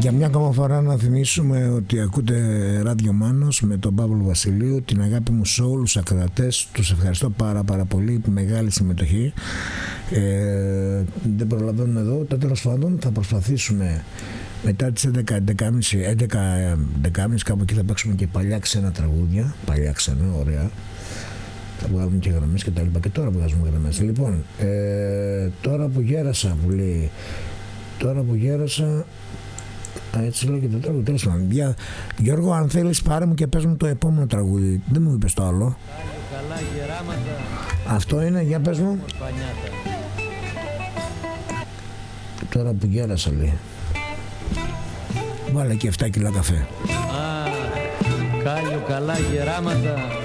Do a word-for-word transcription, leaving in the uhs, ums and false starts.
Για μια ακόμα φορά να θυμίσουμε ότι ακούτε Ράδιο Μάνος με τον Παύλο Βασιλείου, την αγάπη μου σε όλους τους ακροατές. Τους ευχαριστώ πάρα πάρα πολύ, μεγάλη συμμετοχή. Ε, δεν προλαβαίνουμε εδώ, τα τέλος πάντων θα προσπαθήσουμε μετά τις έντεκα, έντεκα και μισή κάπου εκεί θα παίξουμε και παλιά ξένα τραγούδια, παλιά ξένα, ωραία. Θα βγάλουμε και γραμμές και τα λοιπά, και τώρα βγάζουμε γραμμές. Λοιπόν, ε, τώρα που γέρασα που λέει, τώρα που γέρασα, α, έτσι λέγεται το τραγούδι, τέλος πάντων. Γιώργο, αν θέλεις πάρε μου και πες μου το επόμενο τραγούδι, δεν μου είπες το άλλο. Καλά, γεράματα. Αυτό είναι, για πες μου. Τώρα που γέρασα λέει. Βάλε και επτά κιλά καφέ. Α, κάλιο καλά γεράματα.